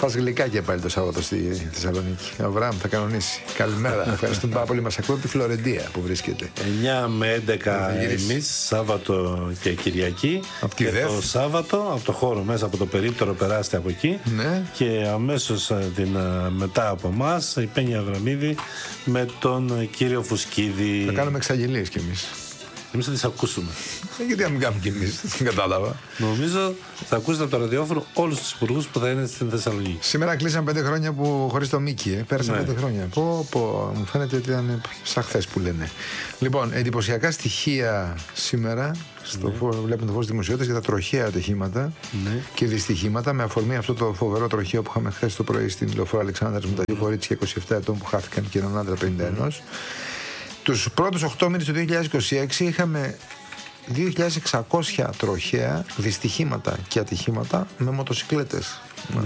φας γλυκάκια πάλι το Σάββατο στη Θεσσαλονίκη. Ο Αβραάμ θα κανονίσει. Καλημέρα. Ευχαριστούμε πάρα πολύ. Μας ακούει από τη Φλωρεντία που βρίσκεται. 9 με 11 εμείς, Σάββατο και Κυριακή. Από και το Σάββατο, από το χώρο μέσα από το περίπτερο, περάστε από εκεί. Ναι. Και αμέσως μετά από εμάς, η Πένια Αβραμίδη με τον κύριο Φουσκίδη. Θα κάνουμε εξαγγελίες κι εμείς. Εμείς θα τις ακούσουμε. Γιατί να μην κάνουμε κι εμείς, δεν κατάλαβα. Νομίζω θα ακούσετε από το ραδιόφωνο όλους τους υπουργούς που θα είναι στην Θεσσαλονίκη. Σήμερα κλείσαν 5 χρόνια που χωρίς το Μίκη. Πέρασαν 5 χρόνια. Μου φαίνεται ότι ήταν σαν χθες που λένε. Λοιπόν, εντυπωσιακά στοιχεία σήμερα. Βλέπουμε το φως δημοσιότητας για τα τροχαία ατυχήματα και δυστυχήματα. Με αφορμή αυτό το φοβερό τροχαίο που είχαμε χθες το πρωί στην Λεωφόρο Αλεξάνδρας με τα δύο κορίτσια 27 ετών που χάθηκαν και έναν άντρα 51. Τους πρώτους 8 μήνες του 2026 είχαμε 2.600 τροχαία δυστυχήματα και ατυχήματα με μοτοσικλέτες.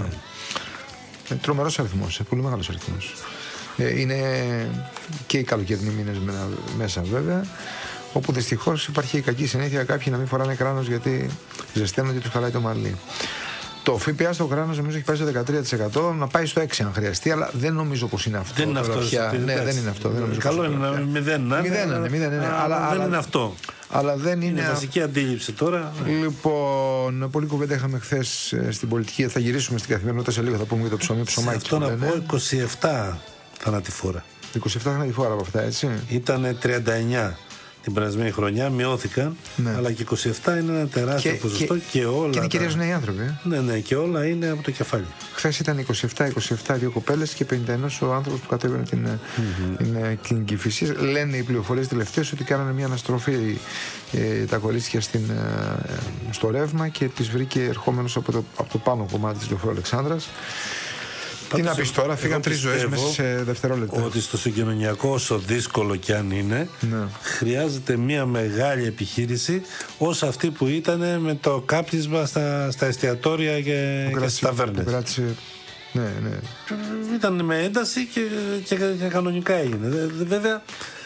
Τρομερός αριθμός, πολύ μεγάλος αριθμός. Είναι και οι καλοκαιρινοί μήνες μέσα βέβαια, όπου δυστυχώς υπάρχει η κακή συνήθεια κάποιοι να μην φοράνε κράνος γιατί ζεσταίνουν και τους χαλάει το μαλλί. Το ΦΠΑ στο κράνος νομίζω έχει πάει στο 13%, να πάει στο 6% αν χρειαστεί, αλλά δεν νομίζω πως είναι αυτό. Δεν είναι αυτό. Ναι, δεν είναι αυτό. Καλό είναι 0 είναι. Αλλά δεν είναι αυτό. Αλλά δεν είναι. Είναι βασική αντίληψη τώρα. Λοιπόν, πολλή κουβέντα είχαμε χθες στην πολιτική. Θα γυρίσουμε στην καθημερινότητα σε λίγο. Θα πούμε για το ψωμάκι. Αυτό να πω 27 θανατηφόρα. 27 θανατηφόρα από αυτά, έτσι. Ήταν 39 την περασμένη χρονιά, μειώθηκαν. Ναι. Αλλά και 27 είναι ένα τεράστιο ποσοστό και όλα. Και είναι κυρίως νέοι άνθρωποι. Ναι, και όλα είναι από το κεφάλι. Χθες ήταν 27 δύο κοπέλες και 51 ο άνθρωπος που κατέβαινε την Κηφισίας. Λένε οι πληροφορίες τελευταίες ότι κάνανε μια αναστροφή τα κορίτσια στο ρεύμα και τις βρήκε ερχόμενος από το πάνω κομμάτι της Λεωφόρου Αλεξάνδρας. Τι να πεις τώρα, φύγαν 3 ζωές μέσα σε δευτερόλεπτα. Ότι στο συγκοινωνιακό, όσο δύσκολο κι αν είναι, χρειάζεται μια μεγάλη επιχείρηση, όσο αυτή που ήταν με το κάπνισμα στα εστιατόρια και στις ταβέρνες. Ναι. Ήταν με ένταση και κανονικά έγινε. Βέβαια,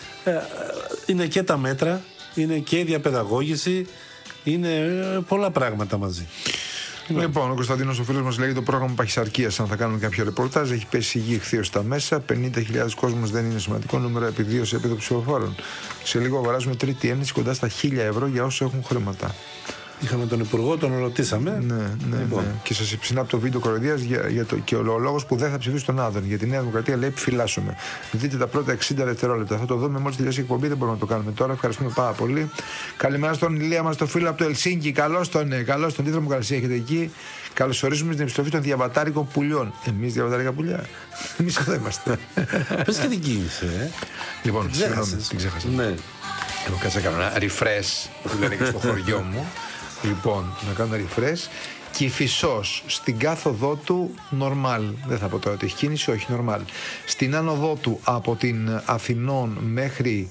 είναι και τα μέτρα, είναι και η διαπαιδαγώγηση, είναι πολλά πράγματα μαζί. Λοιπόν, ο Κωνσταντίνος ο φίλος μας λέει το πρόγραμμα παχυσαρκίας. Αν θα κάνουμε κάποιο ρεπορτάζ, έχει πέσει η γη ηχθείως στα μέσα. 50.000 κόσμος δεν είναι σημαντικό νούμερο επειδή σε επίπεδο ψηφοφόρων. Σε λίγο αγοράζουμε τρίτη έννοιση κοντά στα 1.000 ευρώ για όσους έχουν χρήματα. Είχαμε τον Υπουργό, τον ρωτήσαμε. Ναι. Και σας συνάπτω το βίντεο κοροϊδίας και ο λόγος που δεν θα ψηφίσει τον Άδων. Για τη Νέα Δημοκρατία λέει επιφυλάσσομαι. Δείτε τα πρώτα 60 δευτερόλεπτα. Θα το δούμε μόλις τελειώσει η εκπομπή. Δεν μπορούμε να το κάνουμε τώρα. Ευχαριστούμε πάρα πολύ. Καλημέρα στον Ηλία μας, το φίλο από το Ελσίνκι. Καλώς τον. Τι θερμοκρασία έχετε εκεί. Καλωσορίζουμε στην επιστροφή των διαβατάρικων πουλιών. Εμείς διαβατάρικα πουλιά. Εμείς εδώ είμαστε. Πες και την κίνηση, Λοιπόν, συγγνώμη, την ξέχασα. Ναι. Εγώ κάτσα να κάνω ένα refresh που λένε και στο χωριό μου. Λοιπόν, να κάνω refresh. Κηφισός στην κάθοδό του normal. Δεν θα πω τώρα ότι έχει κίνηση, όχι normal. Στην άνοδό του από την Αθηνών μέχρι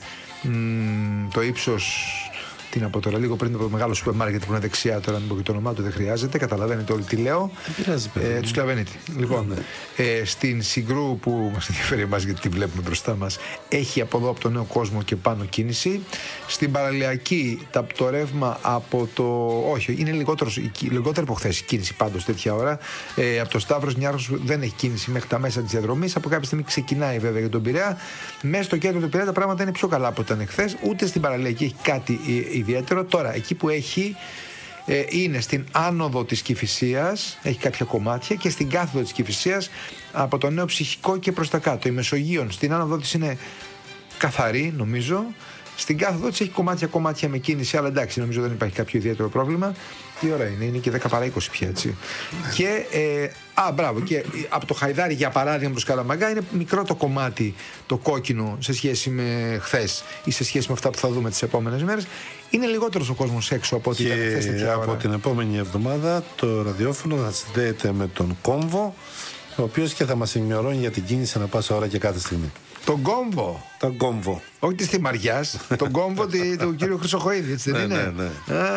το ύψος. Τι να πω τώρα, λίγο πριν από το μεγάλο σούπερ μάρκετ που είναι δεξιά, τώρα μην πω και το όνομά του, δεν χρειάζεται, καταλαβαίνετε όλοι τι λέω. Του Σκλαβενίτη. Λοιπόν, στην Συγκρού που μας ενδιαφέρει εμάς γιατί τη βλέπουμε μπροστά μας, έχει από εδώ από το Νέο Κόσμο και πάνω κίνηση. Στην Παραλιακή το ρεύμα από το. Όχι, είναι λιγότερο από χθες η κίνηση πάντως τέτοια ώρα. Από το Σταύρος Νιάρχος δεν έχει κίνηση μέχρι τα μέσα της διαδρομής. Από κάποια στιγμή ξεκινάει βέβαια για τον Πειραιά. Μέσα στο κέντρο του Πειραιά τα πράγματα είναι πιο καλά από ήταν χθες. Ούτε στην Παραλιακή έχει κάτι ιδιαίτερο. Τώρα, εκεί που έχει είναι στην άνοδο της Κηφισίας, έχει κάποια κομμάτια, και στην κάθοδο της Κηφισίας από το Νέο Ψυχικό και προς τα κάτω. Η Μεσογείων στην άνοδο της είναι καθαρή, νομίζω. Στην κάθοδο της έχει κομμάτια με κίνηση, αλλά εντάξει, νομίζω δεν υπάρχει κάποιο ιδιαίτερο πρόβλημα. Τι ώρα είναι και 10 παρά 20 πια, έτσι. Και, μπράβο, και από το Χαϊδάρι, για παράδειγμα, προς Καλαμαγκά, είναι μικρό το κομμάτι, το κόκκινο, σε σχέση με χθες ή σε σχέση με αυτά που θα δούμε τις επόμενες μέρες. Είναι λιγότερος ο κόσμος έξω από ό,τι ήταν χθες τέτοια ώρα. Από την επόμενη εβδομάδα το ραδιόφωνο θα συνδέεται με τον Κόμβο, ο οποίος και θα μας ενημερώνει για την κίνηση ανά πάσα ώρα και κάθε στιγμή. Τον Κόμβο. Τον Κόμβο. Όχι τη Θυμαριάς, τον Κόμβο του κύριου Χρυσοχοΐδη, έτσι δεν είναι? Ναι.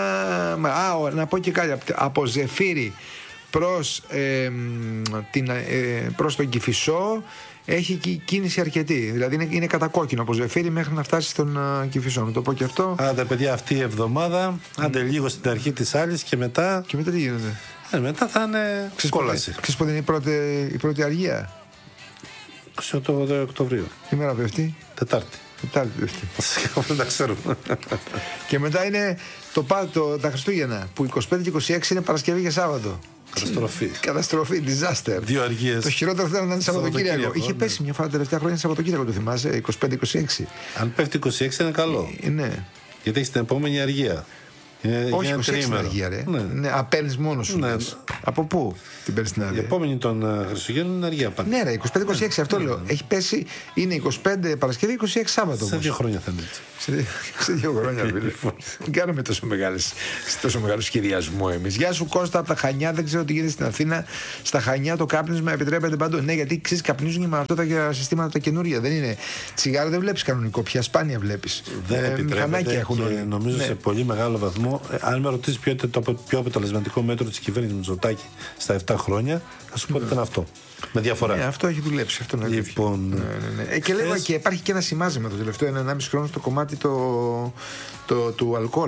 Να πω και κάτι. Από Ζεφύρι προς τον Κηφισό έχει κίνηση αρκετή. Δηλαδή είναι κατά κόκκινο από Ζεφύρι μέχρι να φτάσει στον Κηφισό. Να το πω και αυτό. Άντε παιδιά, αυτή η εβδομάδα, άντε λίγο στην αρχή της άλλης και μετά. Και μετά τι γίνεται? Μετά θα είναι κόλαση. Ξέρεις πότε είναι η πρώτη αργία? Το 2 Οκτωβρίου. Τι μέρα πέφτει? Τετάρτη. Δεν τα ξέρουμε. Και μετά είναι τα Χριστούγεννα, που 25 και 26 είναι Παρασκευή και Σάββατο. Καταστροφή, disaster. 2 αργίες. Το χειρότερο θα ήταν να είναι Σαββατοκύριακο. Είχε πέσει μια φορά τα τελευταία χρόνια Σαββατοκύριακο, το θυμάσαι, 25-26. Αν πέφτει 26 είναι καλό. Ναι. Γιατί έχει την επόμενη αργία. Όχι, 26 είναι αργία, ρε. Ναι, απέρνεις μόνος σου. Ναι. Από πού την παίρνεις την αργία? Η επόμενη των Χριστουγέννων είναι αργία πάντα. Ναι, ρε, 25-26, αυτό λέω. Έχει πέσει, είναι 25 Παρασκευή, 26 Σάββατο. Σε 2 χρόνια θα είναι έτσι. Σε 2 χρόνια, φίλε. Δεν κάνουμε τόσο μεγάλο σχεδιασμό εμείς. Γεια σου, Κώστα από τα Χανιά. Δεν ξέρω τι γίνεται στην Αθήνα. Στα Χανιά το κάπνισμα επιτρέπεται παντού. Ναι, γιατί ξέρεις, καπνίζουν και με αυτά τα συστήματα τα καινούρια. Δεν είναι. Τσιγάρο δεν βλέπεις κανονικό, πια σπάνια βλέπεις. Δεν επιτρέπεται. Και νομίζω σε πολύ μεγάλο βαθμό. Αν με ρωτήσεις ποιο ήταν το πιο αποτελεσματικό μέτρο της κυβέρνησης Μητσοτάκη στα 7 χρόνια, θα σου πω ότι ήταν αυτό. Με διαφορά. Αυτό έχει δουλέψει. Αυτό είναι λοιπόν, και λέω και υπάρχει και ένα σημάζεμα το τελευταίο 1,5 χρόνο στο κομμάτι του αλκοόλ.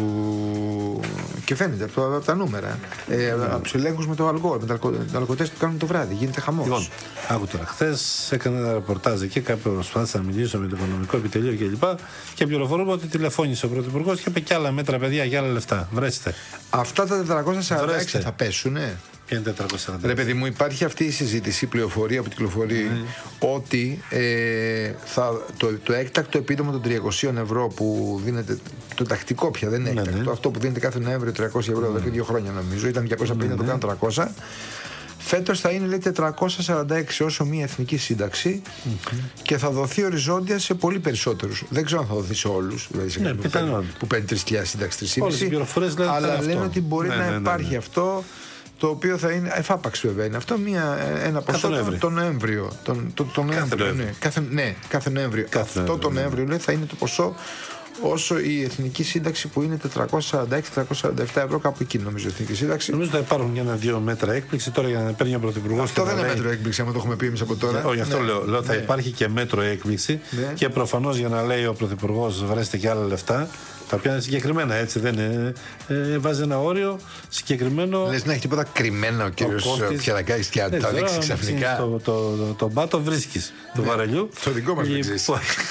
Και φαίνεται από τα νούμερα. Από τους ελέγχους με το αλκοόλ. Με τα αλκοτέστ που κάνουν το βράδυ. Γίνεται χαμός. Λοιπόν, άκου τώρα. Χθες έκανα ένα ρεπορτάζ εκεί. Κάποιο προσπάθησε να μιλήσω με το οικονομικό επιτελείο κλπ. Και πληροφορούμε ότι τηλεφώνησε ο Πρωθυπουργός και είπε κι άλλα μέτρα, παιδιά, για άλλα λεφτά. Βρέστε. Αυτά τα 446 θα πέσουν, Ποια είναι 446? Ρε παιδί μου, υπάρχει αυτή η συζήτηση, η πληροφορία που κυκλοφορεί, ότι το έκτακτο επίδομα των 300 ευρώ που δίνεται, το τακτικό πια δεν είναι έκτακτο, αυτό που δίνεται κάθε Νοέμβριο 300 ευρώ, εδώ και 2 χρόνια νομίζω, ήταν 250, το κάνουν 300. Φέτος θα είναι, λέει, 446 όσο μία εθνική σύνταξη και θα δοθεί οριζόντια σε πολύ περισσότερους. Δεν ξέρω αν θα δοθεί σε όλους, δηλαδή σε κάποιον που παίρνει 3.000 σύνταξη, 3.500, αλλά λένε ότι μπορεί να υπάρχει αυτό, το οποίο θα είναι εφάπαξ βέβαια είναι αυτό, ένα ποσό τον Νοέμβριο. Κάθε Νοέμβριο. Αυτό το Νοέμβριο, λέει, θα είναι το ποσό όσο η εθνική σύνταξη που είναι 446-447 ευρώ, κάπου εκεί νομίζω η εθνική σύνταξη. Νομίζω ότι θα υπάρχουν ένα-δύο μέτρα έκπληξη τώρα για να παίρνει ο Πρωθυπουργός. Αυτό δεν είναι μέτρο έκπληξη, άμα το έχουμε πει εμείς από τώρα. Όχι, αυτό λέω. Θα υπάρχει και μέτρο έκπληξη και προφανώς για να λέει ο Πρωθυπουργός βρέστε και άλλα λεφτά. Τα οποία είναι συγκεκριμένα, έτσι δεν είναι. Βάζει ένα όριο συγκεκριμένο. Λες να έχει τίποτα κρυμμένα ο κύριος Πιερακάκης και τα δείξει ξαφνικά. Τον πάτο βρίσκεις του βαρελιού. Το δικό μας βρίσκεις.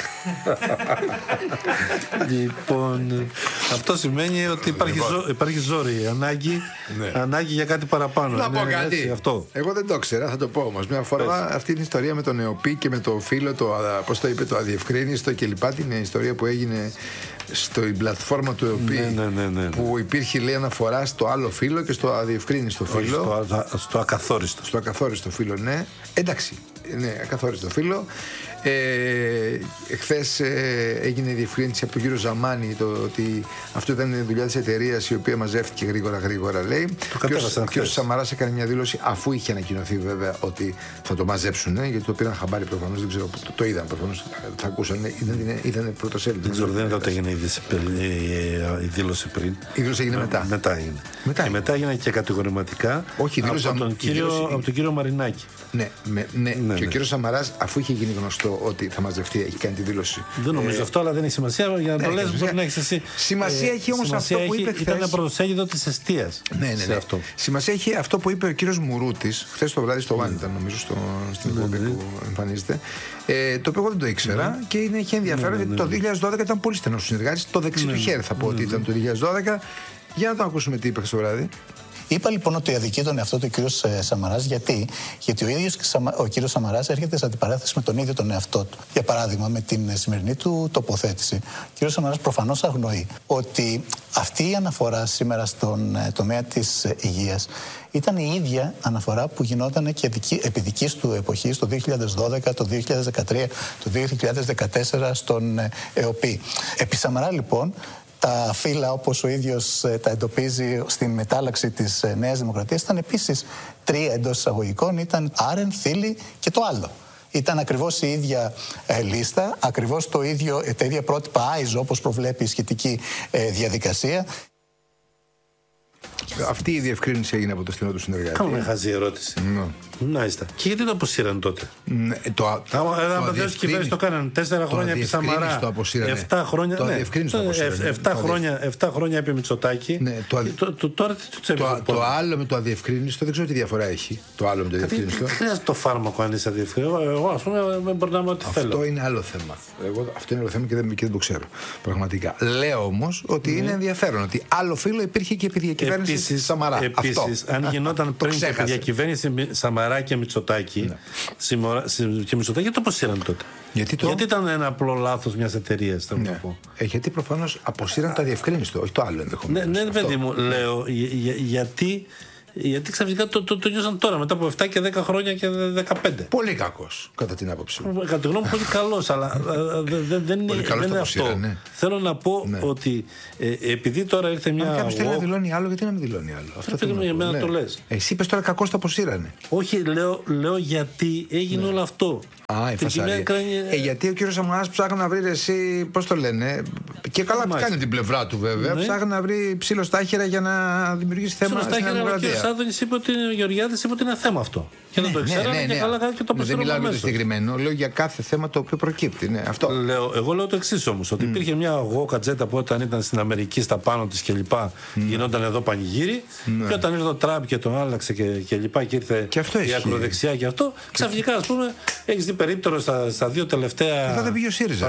Λοιπόν, αυτό σημαίνει ότι υπάρχει ζόρι, ανάγκη για κάτι παραπάνω. Να πω κάτι. Εγώ δεν το ξέρα, θα το πω όμως. Μια φορά αυτή την ιστορία με τον ΕΟΠΗ και με το φίλο, πώς το είπε, το αδιευκρίνιστο κλπ. Την ιστορία που έγινε στην πλατφόρμα του ΕΟΠΗ, που υπήρχε, λέει, αναφορά στο άλλο φύλλο και στο αδιευκρίνιστο φύλλο. Στο ακαθόριστο. Στο ακαθόριστο φύλλο, ναι. Εντάξει, ναι, ακαθόριστο φύλλο. Εχθές έγινε η διευκρίνηση από τον κύριο Ζαμάνη ότι αυτό ήταν η δουλειά της εταιρείας, η οποία μαζεύτηκε γρήγορα, λέει. Ο κύριος Σαμαράς έκανε μια δήλωση, αφού είχε ανακοινωθεί βέβαια ότι θα το μαζέψουν, γιατί το πήραν χαμπάρι προφανώς, δεν ξέρω, το είδαν προφανώς, θα ακούσαν, ήταν πρωτοσέλιδο. Δεν ξέρω, δεν είδα ότι έγινε η δήλωση πριν. Η δήλωση έγινε μετά. Μετά έγινε και κατηγορηματικά από τον κύριο Μαρινάκη. Ναι. Και ο κύριος Σαμαράς, αφού είχε γίνει γνωστό ότι θα μαζευτεί, έχει κάνει τη δήλωση. Δεν νομίζω αυτό, αλλά δεν έχει σημασία. Για να το λες, μπορεί να έχει εσύ. Σημασία έχει όμως αυτό που είπε χθες. Ήταν ένα πρωτοσέλιδο της εστίας. Ναι. Σημασία έχει αυτό που είπε ο κύριος Μουρούτης χθες το βράδυ στο One, ήταν νομίζω στην εκπομπή που εμφανίζεται. Το οποίο εγώ δεν το ήξερα και είχε ενδιαφέρον, γιατί το 2012 ήταν πολύ στενός συνεργάτης. Το δεξί του χέρι θα πω ότι ήταν το 2012. Για να το ακούσουμε τι είπε χθες το βράδυ. Είπα λοιπόν ότι αδικεί τον εαυτό του ο κύριος Σαμαράς. Γιατί ο ίδιος ο κύριος Σαμαράς έρχεται σε αντιπαράθεση με τον ίδιο τον εαυτό του. Για παράδειγμα, με την σημερινή του τοποθέτηση, ο κύριος Σαμαράς προφανώς αγνοεί ότι αυτή η αναφορά σήμερα στον τομέα της υγείας ήταν η ίδια αναφορά που γινόταν και επί δικής του εποχής το 2012, το 2013, το 2014 στον ΕΟΠΗ. Επί Σαμαρά λοιπόν, τα φύλλα, όπως ο ίδιος τα εντοπίζει στην μετάλλαξη της Νέας Δημοκρατίας, ήταν επίσης 3 εντός εισαγωγικών, ήταν Άρεν, Θήλη και το άλλο. Ήταν ακριβώς η ίδια λίστα, ακριβώς τα ίδια πρότυπα ISO, όπως προβλέπει η σχετική διαδικασία. Αυτή η διευκρίνηση έγινε από το στενό του συνεργάτη. Κάνω μια χαζή ερώτηση. Να είστε. Και γιατί το αποσύραν τότε? Το κυβέρνηση το κάνανε 4 χρόνια επί Σαμαρά. 7 χρόνια. Το διευκρίνηση το αποσύραν. 7 χρόνια επί Μητσοτάκη. Τώρα το άλλο με το αδιευκρίνιστο δεν ξέρω τι διαφορά έχει. Το άλλο με το αδιευκρίνιστο. Δεν χρειάζεται το φάρμακο αν είσαι αδιευκρίνιστο. Εγώ, ας πούμε, δεν περνάμε ό,τι θέλω. Αυτό είναι άλλο θέμα. Αυτό είναι άλλο θέμα και δεν το ξέρω. Πραγματικά. Λέω όμως ότι είναι ενδιαφέρον ότι άλλο φύλλο υπήρχε και επί διακυβέρνηση Σαμαρά. Επίσης, αν γινόταν πριν και επί διακυβέρνηση Σαμαρά και Μητσοτάκη, και Μητσοτάκη, το αποσύραν τότε. Γιατί ήταν ένα απλό λάθος μιας εταιρείας, θέλω να πω. Γιατί προφανώς αποσύραν το αδιευκρίνιστο, όχι το άλλο ενδεχομένως. Ναι, παιδί μου, λέω, γιατί ξαφνικά το νιώσαν τώρα, μετά από 7 και 10 χρόνια και 15. Πολύ κακός, κατά την άποψή μου. Κατά τη γνώμη μου, πολύ καλός, αλλά δεν είναι αυτό. Ναι. Θέλω να πω ότι επειδή τώρα ήρθε μια. Αν κάποιος θέλει να δηλώνει άλλο, γιατί να μην δηλώνει άλλο? Αυτό θέλω για μένα το λες. Εσύ είπες τώρα κακώς το αποσύρανε. Όχι, λέω γιατί έγινε όλο αυτό. Η φασαρία. Γιατί ο κύριος Σαμαράς ψάχνει να βρει, εσύ, πώς το λένε, και καλά κάνει την πλευρά του βέβαια, ψάχνει να βρει ψήλο στα άχυρα για να δημιουργήσει θέμα στην δημοκρατία. Ο Άδωνης είπε ότι ο Γεωργιάδης είπε ότι είναι θέμα αυτό. Και δεν το ξέρανε και καλά και το αποσύραμε. Δεν μιλάω για το συγκεκριμένο, λέω για κάθε θέμα το οποίο προκύπτει. Αυτό. Εγώ λέω το εξής όμως, ότι υπήρχε μια κατζέτα που όταν ήταν στην Αμερική στα πάνω της και λοιπά γινόταν εδώ πανηγύρι, και όταν ήρθε ο Τραμπ και τον άλλαξε και λοιπά και ήρθε η ακροδεξιά και αυτό, ξαφνικά ας πούμε έχεις δει περίπτερο στα 2 τελευταία. Εδώ δεν πήγε ο ΣΥΡΙΖΑ.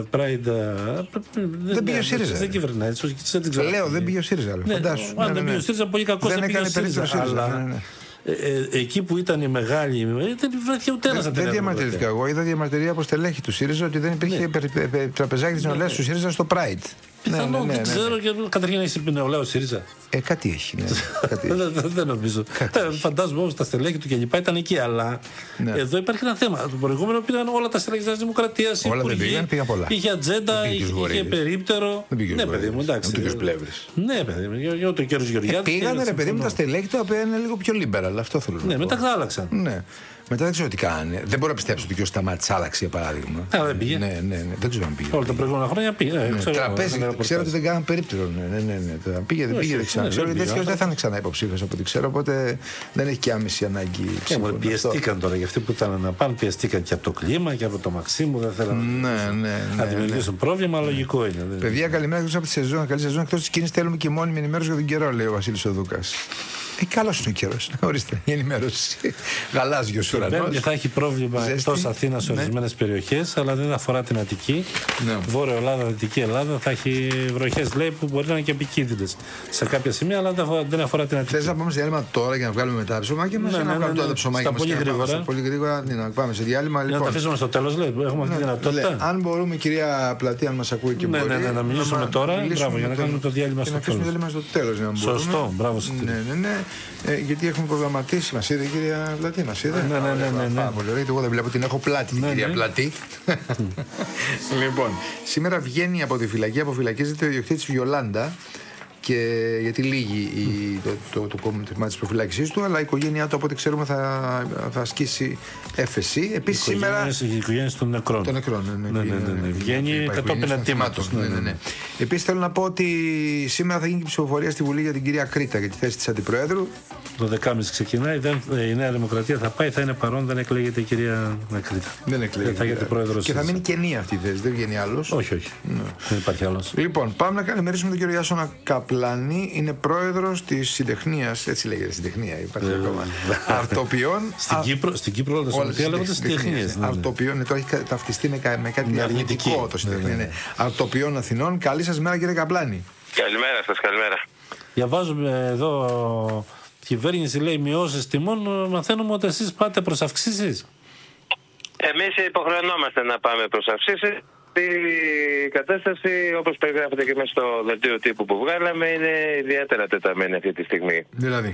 Δεν πήγε ο ΣΥΡΙΖΑ. Δεν κυβερνάει. Λέω δεν πήγε ο ΣΥΡΙΖΑ. Αν δεν πήγε ο ΣΥΡΙΖΑ, πολύ κακός δεν πήγε ο ΣΥΡΙΖΑ. Εκεί που ήταν η μεγάλη, δεν βρέθηκε ούτε ένας. Δεν διαμαρτυρήθηκα εγώ. Είδα διαμαρτυρία από στελέχη του ΣΥΡΙΖΑ ότι δεν υπήρχε τραπεζάκι της νεολαίας του ΣΥΡΙΖΑ στο Pride. Πιθανόν, δεν ξέρω. Και καταρχήν έχει νεολαίο ΣΥΡΙΖΑ. Κάτι έχει. Δεν νομίζω. Φαντάζομαι όμως τα στελέχη του κλπ. Ήταν εκεί. Αλλά εδώ υπάρχει ένα θέμα. Το προηγούμενο πήγαν όλα τα στελέχη της Δημοκρατίας. Όλα δεν πήγαν πολλά. Είχε ατζέντα, είχε περίπτερο. Ναι, παιδί μου, εντάξει. Ούτε και ο Πλεύρης. Ναι, παιδί μου, για το κύριο Γεωργιάδη. Πήγανε, ρε παιδί μου, τα στελέχη τα οποία είναι λίγο πιο liberal. Αυτό θέλω να πω. Ναι, μετά τα άλλαξαν. Μετά δεν ξέρω τι κάνει. Δεν μπορώ να πιστέψω ότι ο κ. Σταμάτης άλλαξε για παράδειγμα. Δεν πήγε. Ναι, δεν ξέρω αν πήγε. Όλα τα προηγούμενα χρόνια πήγε. Τραπέζι, ξέρω ότι δεν κάναν περίπτερο. Ναι. Πήγε, δεν πήγε, δεν ξέρω. Γιατί έτσι δεν θα είναι ξανά υποψήφιος από ό,τι ξέρω. Οπότε δεν έχει και άμεση ανάγκη. Πιεστήκαν τώρα για αυτοί που ήταν να πάνε. Πιεστήκαν και από το κλίμα και από το Μαξίμου. Δεν θέλαν να δημιουργήσουν πρόβλημα. Λογικό είναι. Παιδιά, καλημέρα εκτός από τη σεζόν. Καλή σεζόν. Εκτός τη κίνηση θέλουμε και μόνιμη ενημέρωση για τον καιρό, λέει ο Βασίλης ο Δούκας. Καλός είναι ο καιρός. Ορίστε, η ενημέρωση. Γαλάζιος ουρανός. Θα έχει πρόβλημα εκτός Αθήνας σε ορισμένες περιοχές, αλλά δεν αφορά την Αττική. Βόρεια Ελλάδα, Δυτική Ελλάδα θα έχει βροχές, λέει, που μπορεί να είναι και επικίνδυνες σε κάποια σημεία, αλλά δεν αφορά την Αττική. Θες να πάμε σε διάλειμμα τώρα για να βγάλουμε μετά ψωμάκι μας? Να βγάλουμε τώρα το ψωμάκι μας. Πολύ γρήγορα. Να πάμε σε διάλειμμα. Να τα αφήσουμε στο τέλος, λέει. Έχουμε αυτή τη δυνατότητα. Αν μπορούμε, κυρία Πλατή, αν μας ακούει και μπορεί. Να μιλήσουμε τώρα. Μπράβο, για να κάνουμε το διάλειμμα στο τέλος. Σωστό, μπράβο. Γιατί έχουμε προγραμματίσει. Μας είδε η κυρία Πλατή, μας είδε. Ναι. Πολύ ωραία, εγώ δεν βλέπω, την έχω πλάτη την κυρία Πλατή. Λοιπόν, σήμερα βγαίνει από τη φυλακή, αποφυλακίζεται ο ιδιοκτήτης Βιολάντα. Και γιατί λύγει το κομμάτι της προφυλάκησής του, αλλά η οικογένειά του, από ό,τι ξέρουμε, θα ασκήσει έφεση. Επίσης σήμερα. Η οικογένεια των νεκρών. Των νεκρών, ναι. Βγαίνει κατόπιν αιτήματος. Επίσης θέλω να πω ότι σήμερα θα γίνει και ψηφοφορία στη Βουλή για την κυρία Κρήτα για τη θέση της Αντιπροέδρου. Το 10.30 ξεκινάει. Η Νέα Δημοκρατία θα πάει, θα είναι παρόν, δεν εκλέγεται η κυρία Κρήτα. Δεν εκλέγεται. Θα γίνεται πρόεδρος. Και θα μείνει κενή αυτή η θέση, δεν βγαίνει άλλος. Όχι. Δεν υπάρχει άλλος. Λοιπόν, πάμε να καλημερίσουμε τον κύριο Ιάσονα Καπλάνη. Είναι πρόεδρος της Συντεχνίας, έτσι λέγεται Συντεχνία, υπάρχει ακόμα. Αρτοπιών. Στην Κύπρο όλα τα σωματεία λέγονται Συντεχνίες. Αρτοπιών, το έχει ταυτιστεί με κάτι αρνητικό το Συντεχνία. Αρτοπιών Αθηνών. Καλή σας μέρα, κύριε Καπλάνη. Καλημέρα σας, καλημέρα. Διαβάζουμε εδώ. Η κυβέρνηση λέει μειώσεις τιμών, μαθαίνουμε ότι εσείς πάτε προς αυξήσεις. Εμείς υποχρεωνόμαστε να πάμε προς αυξήσεις. Η κατάσταση, όπως περιγράφεται και μέσα στο δελτίο τύπου που βγάλαμε, είναι ιδιαίτερα τεταμένη αυτή τη στιγμή. Δηλαδή.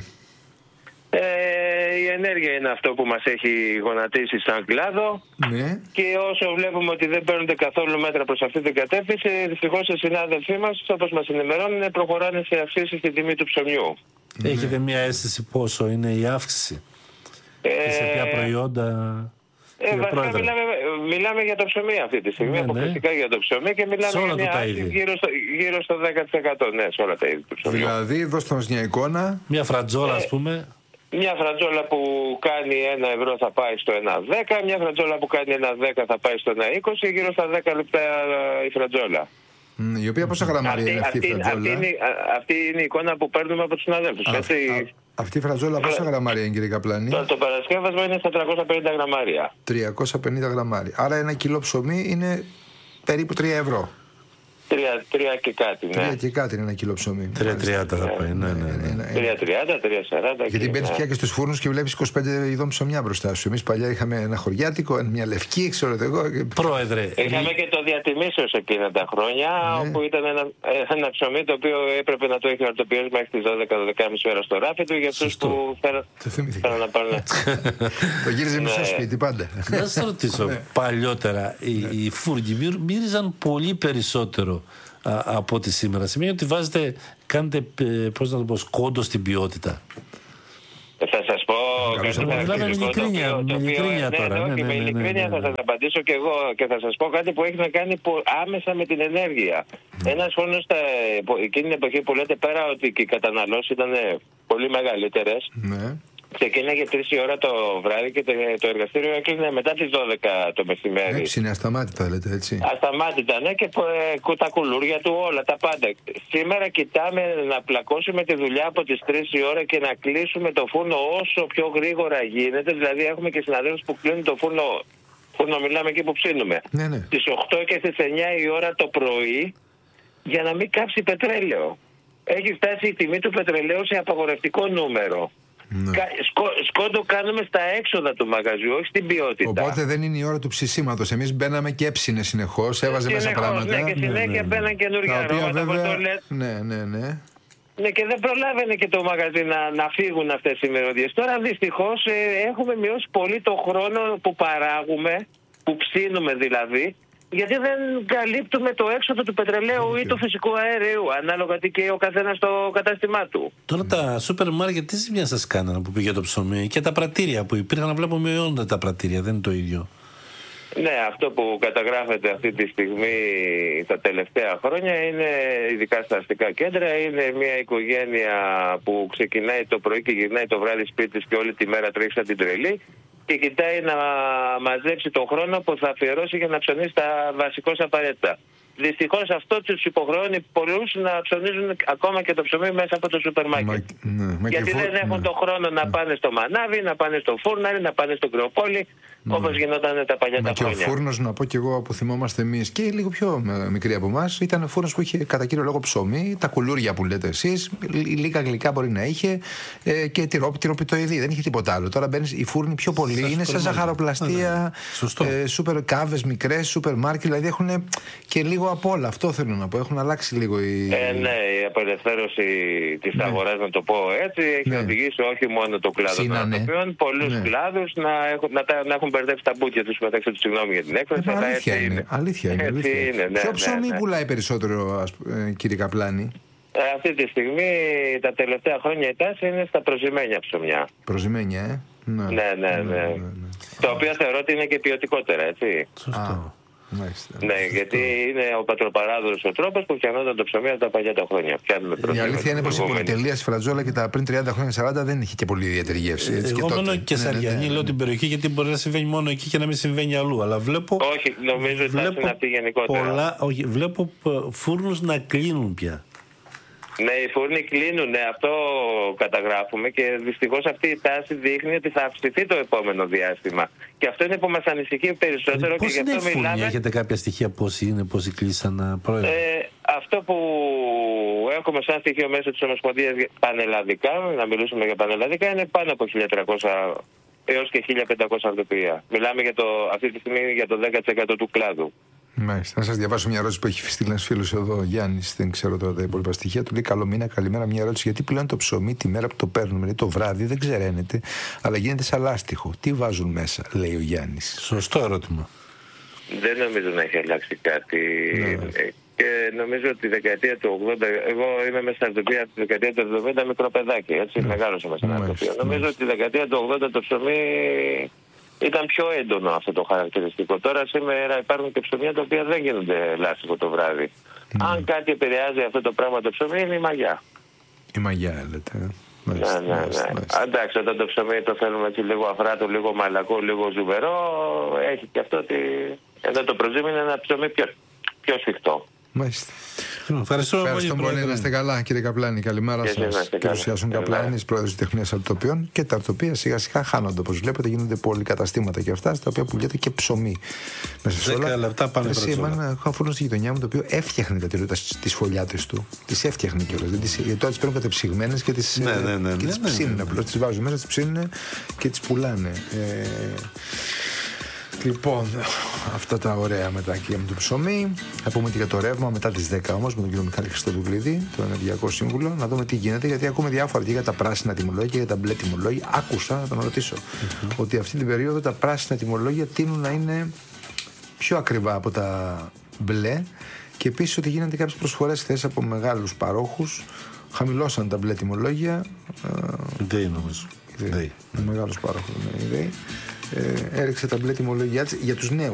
Η ενέργεια είναι αυτό που μας έχει γονατίσει σαν κλάδο. Ναι. Και όσο βλέπουμε ότι δεν παίρνονται καθόλου μέτρα προς αυτή την κατεύθυνση, δυστυχώς οι συνάδελφοί μας, όπως μας ενημερώνουν, προχωράνε σε αυξήσεις στην τιμή του ψωμιού. Έχετε μια αίσθηση πόσο είναι η αύξηση και σε ποια προϊόντα? Πρόεδρε. Μιλάμε για το ψωμί αυτή τη στιγμή, αποκλειστικά για το ψωμί και μιλάμε για μια άσκηση γύρω στο 10%. Ναι, σε όλα τα είδη του ψωμιού. Δηλαδή, δώστε μας μια εικόνα. Μια φρατζόλα, ας πούμε. Μια φρατζόλα που κάνει 1 ευρώ θα πάει στο 1,10, μια φρατζόλα που κάνει 1,10 θα πάει στο 1,20, γύρω στα 10 λεπτά η φρατζόλα. Η οποία πόσα γραμμάρια είναι αυτή η φρατζόλα? Αυτή είναι η εικόνα που παίρνουμε από τους συναδέλφους. Αυτή η φρατζόλα πόσα γραμμάρια είναι, κύριε Καπλάνη? Το παρασκεύασμα είναι στα 350 γραμμάρια. 350 γραμμάρια. Άρα 1 κιλό ψωμί είναι περίπου 3 ευρώ. 3 και κάτι, ναι. 3 και κάτι είναι 1 κιλό ψωμί. 3,30 θα πάει, ναι. 3,30, 3,40. Γιατί μπαίνεις πια και στους φούρνους και βλέπεις 25 ειδών ψωμιά μπροστά σου. Εμείς παλιά είχαμε ένα χωριάτικο, μια λευκή, ξέρω εγώ. Πρόεδρε. Είχαμε και το διατιμήσεως εκείνα τα χρόνια, όπου ήταν ένα ψωμί το οποίο έπρεπε να το έχει αρτοποιώσει μέχρι τις 12-12.30 ώρα στο ράφι του για αυτούς που θέλουν να πάρουν. Το γύριζε μισό σπίτι πάντα. Να σας ρωτήσω, παλιότερα οι φούρνοι μύριζαν πολύ περισσότερο από ό,τι σήμερα. Σημαίνει ότι κάνετε, πώς να το πω, σκόντο στην ποιότητα. Θα σας πω κάτι με ειλικρίνεια τώρα. Με ειλικρίνεια θα σας απαντήσω και εγώ και θα σας πω κάτι που έχει να κάνει άμεσα με την ενέργεια. Ένας φούρνος εκείνη την εποχή που λέτε, πέρα ότι και οι καταναλώσεις ήταν πολύ μεγαλύτερες, ξεκίναγε 3 η ώρα το βράδυ και το εργαστήριο έκλεινε μετά τις 12 το μεσημέρι. Έτσι είναι, ασταμάτητα λέτε, έτσι. Ασταμάτητα, ναι, και τα κουλούρια του, όλα τα πάντα. Σήμερα κοιτάμε να πλακώσουμε τη δουλειά από τις 3 η ώρα και να κλείσουμε το φούρνο όσο πιο γρήγορα γίνεται. Δηλαδή έχουμε και συναδέλφους που κλείνουν το φούρνο μιλάμε εκεί που ψήνουμε. Στις 8 και στις 9 η ώρα το πρωί για να μην κάψει πετρέλαιο. Έχει φτάσει η τιμή του πετρελαίου σε απαγορευτικό νούμερο. Σκόντο κάνουμε στα έξοδα του μαγαζιού, όχι στην ποιότητα. Οπότε δεν είναι η ώρα του ψησίματος. Εμείς μπαίναμε και έψινε συνεχώς, έβαζε μέσα πράγματα. Ναι, και συνέχεια μπαίναν καινούργια αρώματα. Ναι, και δεν προλάβαινε και το μαγαζί να φύγουν αυτές οι μυρωδιές. Τώρα δυστυχώς έχουμε μειώσει πολύ το χρόνο που παράγουμε, που ψήνουμε δηλαδή, γιατί δεν καλύπτουμε το έξοδο του πετρελαίου ή του φυσικού αερίου, ανάλογα τι και ο καθένας στο κατάστημά του. Τώρα τα σούπερ μάρκετ τι ζημιά σας κάνανε που πήγε το ψωμί και τα πρατήρια που υπήρχαν, να βλέπω μειώνονται τα πρατήρια, δεν είναι το ίδιο. Ναι, αυτό που καταγράφεται αυτή τη στιγμή τα τελευταία χρόνια είναι, ειδικά στα αστικά κέντρα, είναι μια οικογένεια που ξεκινάει το πρωί και γυρνάει το βράδυ σπίτι της και όλη τη μέρα τρέχει σαν την τρελή και κοιτάει να μαζέψει τον χρόνο που θα αφιερώσει για να ψωνίσει τα βασικώς απαραίτητα. Δυστυχώς αυτό τους υποχρεώνει πολλούς να ψωνίζουν ακόμα και το ψωμί μέσα από το σούπερ μάρκετ. Γιατί δεν έχουν τον χρόνο να πάνε στο μανάβι, να πάνε στο φούρναρι, να πάνε στο κρεοπόλι, όπως γινόταν τα παλιά τα χρόνια. Και ο φούρνος, να πω και εγώ που θυμόμαστε εμείς και λίγο πιο μικροί από εμάς, ήταν ο φούρνος που είχε κατά κύριο λόγο ψωμί, τα κουλούρια που λέτε εσείς, λίγα γλυκά μπορεί να είχε και τυροπιτοειδή, δεν είχε τίποτα άλλο. Τώρα μπαίνεις, οι φούρνοι πιο πολύ είναι σε ζαχαροπλαστεία, σούπερ κάβες μικρές, σούπερ μάρκετ, δηλαδή έχουν και λίγο από όλα. Αυτό θέλω να πω. Έχουν αλλάξει λίγο οι. Ναι, η απελευθέρωση της αγοράς, να το πω έτσι, έχει οδηγήσει όχι μόνο το κλάδο των ατοπιών, πολλούς κλάδους να έχουν μπερδέψει τα μπούκια τους, μεταξύ τους, συγγνώμη για την έκφραση. Αλήθεια είναι. Ποιο ψωμί πουλάει περισσότερο, κύριε Καπλάνη? Αυτή τη στιγμή, τα τελευταία χρόνια η τάση είναι στα προζυμένια ψωμιά. Προζυμένια, Ναι. Το οποίο θεωρώ ότι είναι και ποιοτικότερα, έτσι. Σωστό. Ναι, γιατί είναι ο πατροπαράδοσος ο τρόπος που φτιανόταν το ψωμί από τα παλιά τα χρόνια. Η αλήθεια είναι πως η πολυτελεία στη φρατζόλα και τα πριν 30 χρόνια 40 δεν είχε και πολύ ιδιαίτερη γεύση. Εγώ μόνο και Σαριανή λέω την περιοχή, γιατί μπορεί να συμβαίνει μόνο εκεί και να μην συμβαίνει αλλού. Αλλά βλέπω. Όχι, νομίζω ότι είναι αυτή γενικότερα. Βλέπω φούρνους να κλείνουν πια. Ναι, οι φούρνοι κλείνουν, ναι, αυτό καταγράφουμε και δυστυχώς αυτή η τάση δείχνει ότι θα αυξηθεί το επόμενο διάστημα. Και αυτό είναι που μας ανησυχεί περισσότερο και γι' αυτό μιλάμε. Έχετε κάποια στοιχεία πόσοι κλείσαν, πρόεδρε? Αυτό που έχουμε σαν στοιχείο μέσω της Ομοσπονδίας πανελλαδικά, να μιλήσουμε για πανελλαδικά, είναι πάνω από 1.300 έως και 1.500 αρτοπία. Μιλάμε αυτή τη στιγμή για το 10% του κλάδου. Μάλιστα. Να σας διαβάσω μια ερώτηση που έχει στείλει ένας φίλος εδώ, ο Γιάννης, δεν ξέρω τώρα τα υπόλοιπα στοιχεία. Του λέει: καλό μήνα, καλημέρα. Μια ερώτηση: γιατί πλέον το ψωμί τη μέρα που το παίρνουμε, δηλαδή το βράδυ, δεν ξεραίνεται, αλλά γίνεται σαν λάστιχο? Τι βάζουν μέσα, λέει ο Γιάννης. Σωστό ερώτημα. Δεν νομίζω να έχει αλλάξει κάτι. Και νομίζω ότι τη δεκαετία του 80, εγώ είμαι μέσα στα αρτοπία από τη δεκαετία του 70, μικρό παιδάκι, έτσι, μεγάλωσα μέσα στα αρτοπία. Νομίζω ότι τη δεκαετία του 80 το ψωμί ήταν πιο έντονο αυτό το χαρακτηριστικό. Τώρα σήμερα υπάρχουν και ψωμιά τα οποία δεν γίνονται λάστιχο το βράδυ. Αν κάτι επηρεάζει αυτό το πράγμα το ψωμί, είναι η μαγιά. Η μαγιά, λέτε. Ναι. Εντάξει, όταν το ψωμί το θέλουμε έτσι λίγο αφράτο, λίγο μαλακό, λίγο ζουμερό, έχει και αυτό ότι εδώ το προζύμι είναι ένα ψωμί πιο σφιχτό. Μάλιστα. Ευχαριστώ πολύ. Να είστε καλά, κύριε Καπλάνη. Καλημέρα σας. Κύριος Ιάσον Καπλάνης, πρόεδρος της Τεχνίας Αρτοπιών. Και τα αρτοπία σιγά σιγά χάνονται. Όπως βλέπετε, γίνονται πολυκαταστήματα και αυτά, στα οποία πουλιέται και ψωμί. Μέσα σε 10 λεπτά πάνε πρώτα. Έχω φούρνο στη γειτονιά μου, το οποίο έφτιαχνε τα τυρούτα στις φωλιάτες του. Τις έφτιαχνε κιόλας. Γιατί τώρα τις παίρνουν κατεψυγμένες και τις ψήνουν. Απλώς τις βάζουν μέσα, τις ψήνουν και τις πουλάνε. Λοιπόν, αυτά τα ωραία μετά και με το ψωμί. Θα πούμε και για το ρεύμα μετά τις 10 όμως με τον κύριο Μιχάλη Χριστοδουλίδη, τον Ενεργειακό Σύμβουλο, να δούμε τι γίνεται. Γιατί ακούμε διάφορα και για τα πράσινα τιμολόγια και για τα μπλε τιμολόγια. Άκουσα να τον ρωτήσω ότι αυτή την περίοδο τα πράσινα τιμολόγια τείνουν να είναι πιο ακριβά από τα μπλε και επίσης ότι γίνονται κάποιες προσφορές χθες από μεγάλους παρόχους. Χαμηλώσαν τα μπλε τιμολόγια. ΔΕΗ νομίζω. Μεγάλος παρόχος. Έριξε τα μπλε τιμολόγια για τους νέους.